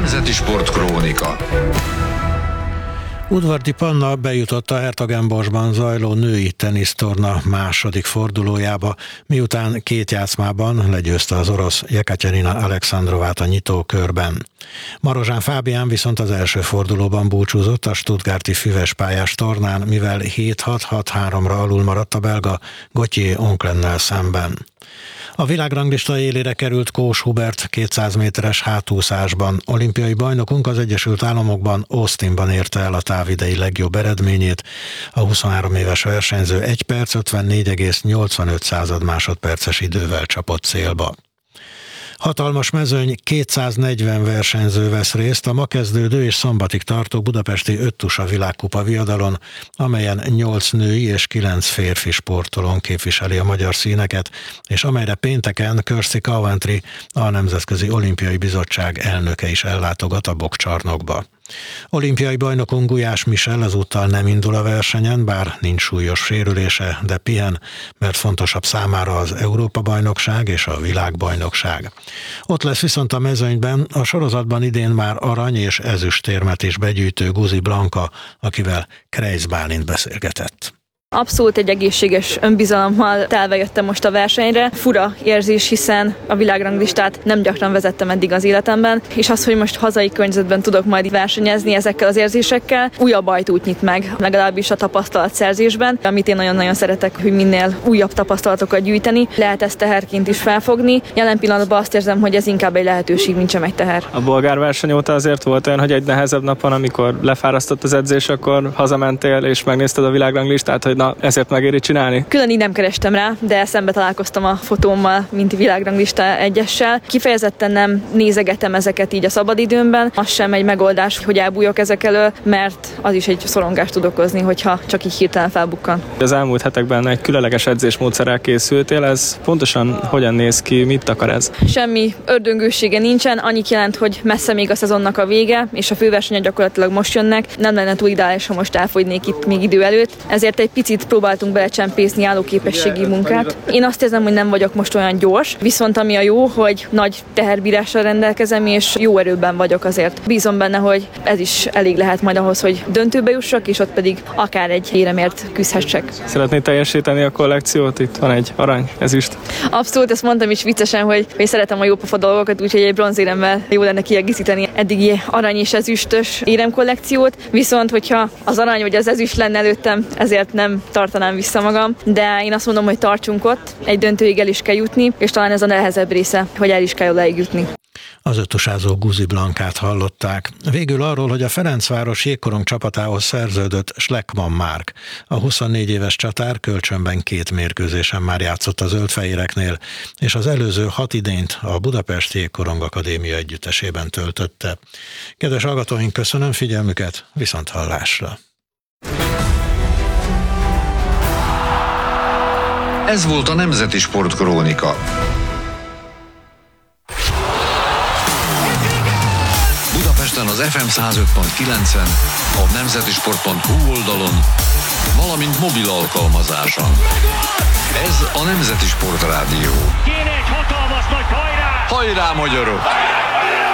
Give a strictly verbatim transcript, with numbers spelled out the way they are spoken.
Nemzeti Sport Krónika. Udvardi Panna bejutott a Hertogenboschban zajló női tenisztorna második fordulójába, miután két játszmában legyőzte az orosz Jekaterina Alexandrovát a nyitókörben. Marozsán Fábián viszont az első fordulóban búcsúzott a stuttgarti füvespályás tornán, mivel hét hat hat háromra alul maradt a belga Gauthier Onklennel szemben. A világranglista élére került Kós Hubert kétszáz méteres hátúszásban. Olimpiai bajnokunk az Egyesült Államokban, Austinban érte el a távidei legjobb eredményét. A huszonhárom éves versenyző egy perc ötvennégy egész nyolcvanöt másodperces idővel csapott célba. Hatalmas mezőny, kétszáznegyven versenyző vesz részt a ma kezdődő és szombatig tartó budapesti öttusa világkupa viadalon, amelyen nyolc női és kilenc férfi sportolón képviseli a magyar színeket, és amelyre pénteken Kirsty Coventry, a Nemzetközi Olimpiai Bizottság elnöke is ellátogat a bokcsarnokba. Olimpiai bajnokunk Gulyás Michel ezúttal nem indul a versenyen, bár nincs súlyos sérülése, de pihen, mert fontosabb számára az Európa-bajnokság és a világbajnokság. Ott lesz viszont a mezőnyben a sorozatban idén már arany és ezüstérmet is begyűjtő Guzi Blanka, akivel Kreisz Bálint beszélgetett. Abszolút egy egészséges önbizalommal telve jöttem most a versenyre. Fura érzés, hiszen a világranglistát nem gyakran vezettem eddig az életemben, és az, hogy most hazai környezetben tudok majd versenyezni ezekkel az érzésekkel, újabb ajtót nyit meg, legalábbis a tapasztalatszerzésben, amit én nagyon-nagyon szeretek, hogy minél újabb tapasztalatokat gyűjteni. Lehet ezt teherként is felfogni. Jelen pillanatban azt érzem, hogy ez inkább egy lehetőség, mint sem egy teher. A bolgár verseny óta azért volt olyan, hogy egy nehezebb napon, amikor lefárasztott az edzés, akkor hazamentél és megnézted a világranglistát, hogy na, ezért megéri csinálni? Külön így nem kerestem rá, de szembe találkoztam a fotómmal, mint világranglista egyessel. Kifejezetten nem nézegetem ezeket így a szabadidőmben. Az sem egy megoldás, hogy elbújok ezek elől, mert az is egy szorongást tud okozni, hogyha csak így hirtelen felbukkan. Az elmúlt hetekben egy különleges edzésmódszerrel készültél, ez pontosan hogyan néz ki, mit akar ez? Semmi ördöngősége nincsen, annyit jelent, hogy messze még a szezonnak a vége, és a főversenyek gyakorlatilag most jönnek. Nem lenne túl ideális, ha most elfogynék itt még idő előtt. Ezért egy picit próbáltunk belecsempészni állóképességi munkát. Én azt érzem, hogy nem vagyok most olyan gyors, viszont ami a jó, hogy nagy teherbírással rendelkezem, és jó erőben vagyok azért. Bízom benne, hogy ez is elég lehet majd ahhoz, hogy döntőbe jussak, és ott pedig akár egy éremért küzdhessek. Szeretnéd teljesíteni a kollekciót? Itt van egy arany, ezüst. Abszolút, ezt mondtam is viccesen, hogy, hogy szeretem a jópofa dolgokat, úgyhogy egy bronzéremmel jó lenne kiegészíteni eddigi arany és ezüstös éremkollekciót. Viszont, hogyha az arany vagy az ezüst lenne előttem, ezért nem tartanám vissza magam, de én azt mondom, hogy tartsunk ott, egy döntőig el is kell jutni, és talán ez a nehezebb része, hogy el is kell odáig jutni. Az öttusázó Guzi Blankát hallották. Végül arról, hogy a Ferencváros jégkorong csapatához szerződött Schleckmann Márk. A huszonnégy éves csatár kölcsönben két mérkőzésen már játszott a zöldfehéreknél, és az előző hat idényt a Budapesti Jégkorong Akadémia együttesében töltötte. Kedves hallgatóink, köszönöm figyelmüket, viszont hallásra! Ez volt a Nemzeti Sport Krónika. Budapesten az ef em száz öt pont kilencen, a nemzetisport pont hu oldalon, valamint mobil alkalmazáson. Ez a Nemzeti Sport Rádió. Kéne egy hatalmas nagy hajrá! Hajrá, magyarok!